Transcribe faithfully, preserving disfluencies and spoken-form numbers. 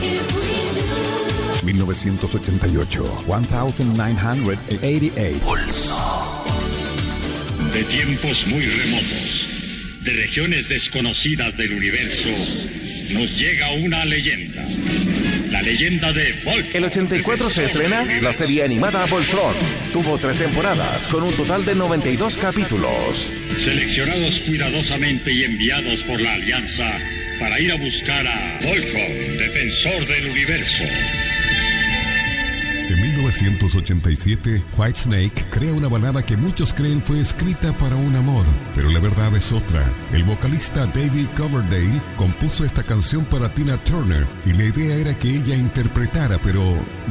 mil novecientos ochenta y ocho, mil novecientos ochenta y ocho. Pulso. De tiempos muy remotos, de regiones desconocidas del universo, nos llega una leyenda. La leyenda de Voltron. El ochenta y cuatro se estrena la serie animada Voltron. Tuvo tres temporadas con un total de noventa y dos capítulos. Seleccionados cuidadosamente y enviados por la Alianza para ir a buscar a Voltron, defensor del universo. En mil novecientos ochenta y siete, Whitesnake crea una balada que muchos creen fue escrita para un amor, pero la verdad es otra. El vocalista David Coverdale compuso esta canción para Tina Turner y la idea era que ella interpretara, pero